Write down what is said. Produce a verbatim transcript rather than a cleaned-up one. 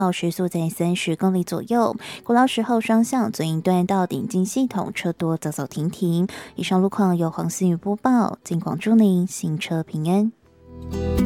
时速在三十公里左右。国道十号双向左营段到顶进系统车多走走停停。以上路况由黄思雨播报，尽广祝您行车平安。